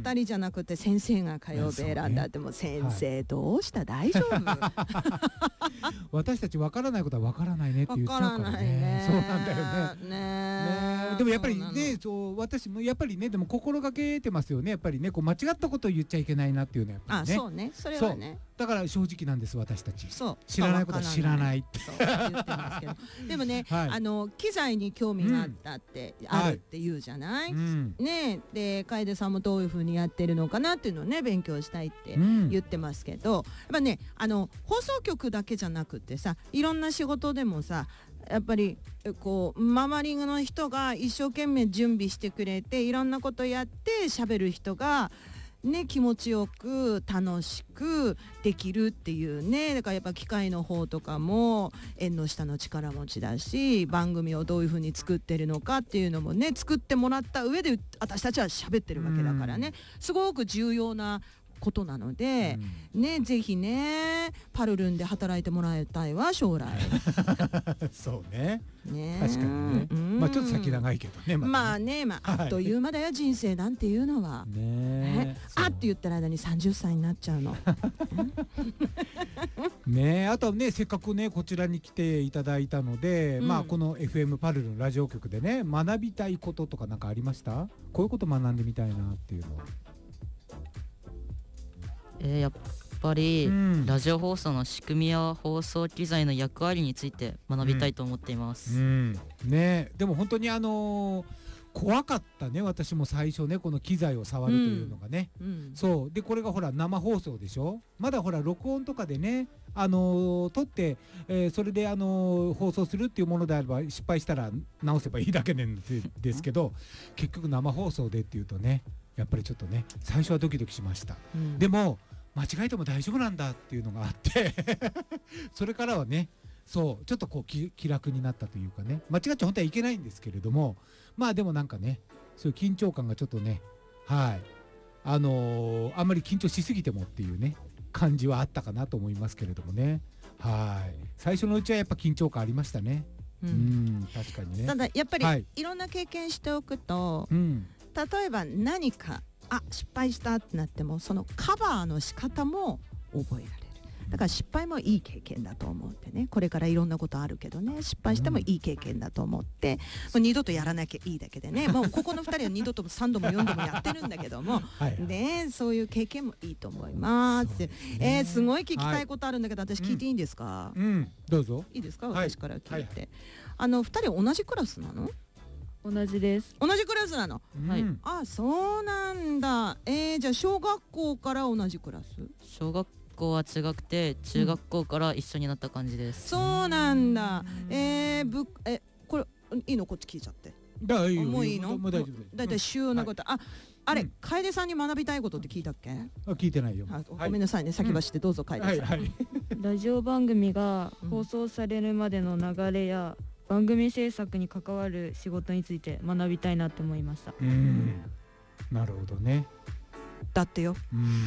2人じゃなくて先生が火曜日選んだって、もう先生どうした大丈夫私たち分からないことは分からないねって言っちゃうからね。そうなんだよね。ね、でもやっぱりね、そう私もやっぱりね、でも心がけてますよね。やっぱりね、こう間違ったことを言っちゃいけないなっていうのはやっぱりね。 そうね、それはね。 だから正直なんです私たち。 そう知らないことは知らないって言ってますけど、でもね、機材に興味があったってあるって言うじゃない。ね、で楓さんもどういう風にやってるのかなっていうのをね勉強したいって言ってますけど、やっぱね放送局だけじゃなくてさ、いろんな仕事でもさ、やっぱりこう周りの人が一生懸命準備してくれていろんなことやって喋る人がね、気持ちよく楽しくできるっていうね。だからやっぱ機械の方とかも縁の下の力持ちだし、番組をどういう風に作ってるのかっていうのもね作ってもらった上で私たちは喋ってるわけだからね、すごく重要なことなので、ね、ぜひねパルルンで働いてもらいたいわ将来そうね、確かにね、まあちょっと先長いけどね、 まあね、あっという間だよ人生なんていうのはね。あって言ったら間に30歳になっちゃうのね。あとね、せっかくねこちらに来ていただいたので、まあこの FM パルルのラジオ局でね学びたいこととかなんかありました？こういうこと学んでみたいなっていうのは。 やっぱり、ラジオ放送の仕組みや放送機材の役割について学びたいと思っています。 ね、でも本当に怖かったね。私も最初ねこの機材を触るというのがね、そうでこれがほら生放送でしょ。まだほら録音とかでね撮って、それで放送するっていうものであれば失敗したら直せばいいだけなんですけど、結局生放送でっていうとねやっぱりちょっとね最初はドキドキしました。でも間違えても大丈夫なんだっていうのがあってそれからはね、そうちょっとこう気楽になったというかね、間違っちゃ本当はいけないんですけれども、まあでもなんかねそういう緊張感がちょっとね、はいあんまり緊張しすぎてもっていうね感じはあったかなと思いますけれどもね。はい最初のうちはやっぱ緊張感ありましたね。確かにね。 ただやっぱり、いろんな経験しておくと、例えば何か失敗したってなってもそのカバーの仕方も覚えられる。だから失敗もいい経験だと思ってね、これからいろんなことあるけどね、失敗してもいい経験だと思って、もう二度とやらなきゃいいだけでね、もうここの2人は二度とも3度も4度もやってるんだけどもね、そういう経験もいいと思います。すごい聞きたいことあるんだけど、私聞いていいんですか？ どうぞ。 いいですか？私から聞いて。2人同じクラスなの？ 同じです。 同じクラスなの？そうなんだ。じゃあ小学校から同じクラス？ 小学校は違くて中学校から一緒になった感じです。 そうなんだ。これいいの？こっち聞いちゃって。もういいの？だいたい主要なこと。あれ、楓さんに学びたいことって聞いたっけ？ 聞いてないよ。 ごめんなさいね、先走ってどうぞ楓さん。 ラジオ番組が放送されるまでの流れや番組制作に関わる仕事について学びたいなって思いました。 なるほどね。 だってよ。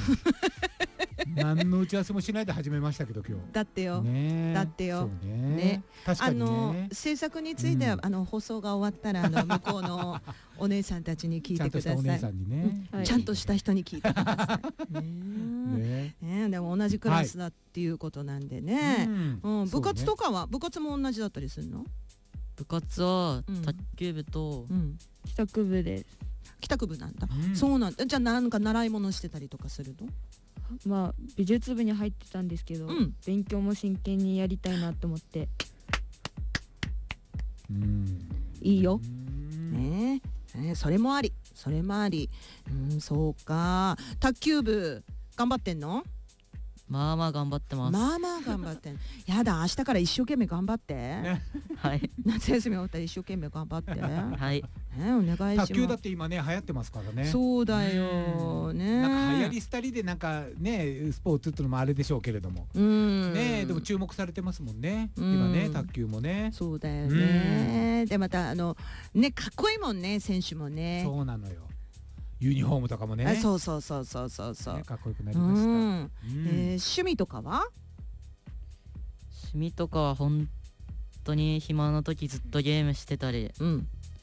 何の打ち合わせもしないで始めましたけど今日。 だってよ。だってよ。 確かにね。 制作については放送が終わったら向こうのお姉さんたちに聞いてください。 ちゃんとしたお姉さんにね。 ちゃんとした人に聞いてください。でも同じクラスだっていうことなんでね。部活とかは部活も同じだったりするの？ 部活は卓球部と帰宅部です。 帰宅部なんだ。そうなんだ。じゃあなんか習い物してたりとかするの？ まあ美術部に入ってたんですけど、勉強も真剣にやりたいなと思って。 いいよ。それもあり、それもあり。そうか。卓球部頑張ってんの？ まあまあ頑張ってます。 まあまあ頑張ってん。やだ、明日から一生懸命頑張って。 はい。 夏休み終わったら一生懸命頑張って。 はい。 お願いします。 卓球だって今ね流行ってますからね。 そうだよね。 なんか流行り廃りでなんかねスポーツっていうのもあれでしょうけれども。ねでも注目されてますもんね。今ね卓球もね。 そうだよね。でまたねかっこいいもんね選手もね。 そうなのよ。ユニフォームとかもね。 そうかっこよくなりました。 趣味とかは？ 趣味とかは本当に暇な時ずっとゲームしてたり、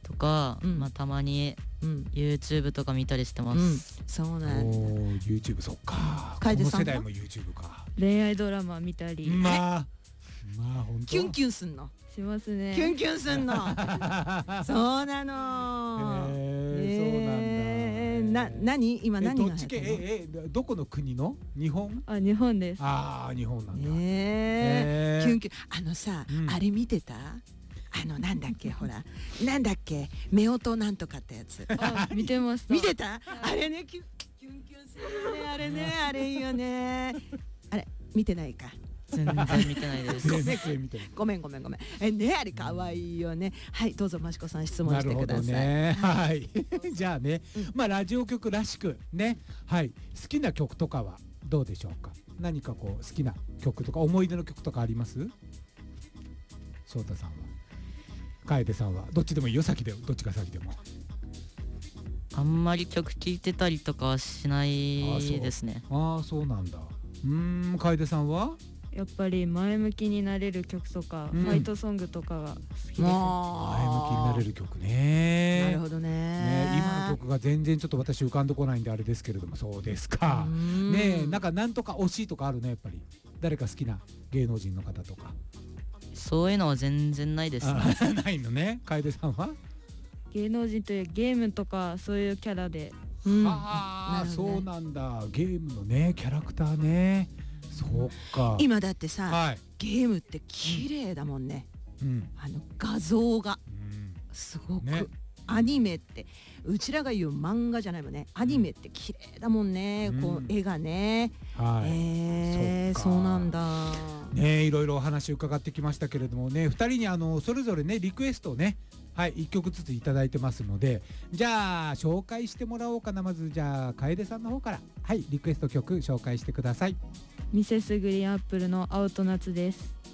とか、まあたまに YouTube とか見たりしてます。 そうなんだ。 YouTube そっか。 楓さんはこの世代も YouTube か。 恋愛ドラマ見たり。 まあ本当。 キュンキュンすんの。 しますね。 キュンキュンすんの。そうなの。 そうなんだ。 何今何がどっち系どこの国の？日本？ 日本です。 日本なんだ。 キュンキュンさあれ見てた？なんだっけほらなんだっけ夫婦なんとかってやつ。 見てました。 見てた？あれねキュンキュンするよねあれねあれいいよね。あれ見てないか。 全然見てないです。 ごめん。ねあれ可愛いよね。はいどうぞ益子さん質問してください。 ね、はい。じゃあね、まあラジオ局らしくね、はい好きな曲とかはどうでしょうか。何かこう好きな曲とか思い出の曲とかあります？翔太さんは、楓さんはどっちでもいいよ。先でどっちが先でも。 あんまり曲聴いてたりとかはしないですね。 そうなんだ。楓さんは？ やっぱり前向きになれる曲とか、ファイトソングとかが好きです。前向きになれる曲ね。 なるほどね。 今の曲が全然ちょっと私浮かんでこないんであれですけれども、そうですか。ね、なんとか推しとかあるねやっぱり。誰か好きな芸能人の方とか。 そういうのは全然ないですね。 ないのね。楓さんは？ 芸能人というゲームとかそういうキャラで。 そうなんだ。ゲームのねキャラクターね。そうか。 今だってさ、ゲームって綺麗だもんね。画像がすごく、アニメってうちらが言う漫画じゃないもんね。アニメって綺麗だもんね。こう絵がね。そうなんだ。 ね、いろいろお話伺ってきましたけれどもね、2人にそれぞれねリクエストをね、1曲ずついただいてますので、じゃあ紹介してもらおうかな。まずじゃあ楓さんの方からリクエスト曲紹介してください。 ミセスグリーンアップルの青と夏です。